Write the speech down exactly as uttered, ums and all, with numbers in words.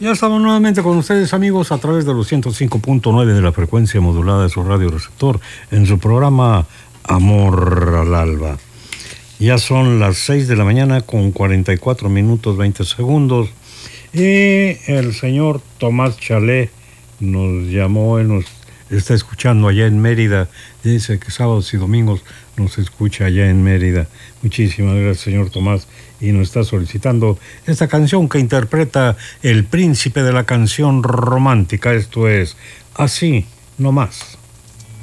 Ya estamos nuevamente con ustedes, amigos, a través de los ciento cinco punto nueve de la frecuencia modulada de su radio receptor en su programa Amor al Alba. Ya son las seis de la mañana con cuarenta y cuatro minutos veinte segundos y el señor Tomás Chalé nos llamó, él nos está escuchando allá en Mérida, dice que sábados y domingos nos escucha allá en Mérida. Muchísimas gracias, señor Tomás, y nos está solicitando esta canción que interpreta el príncipe de la canción romántica, esto es Así No Más.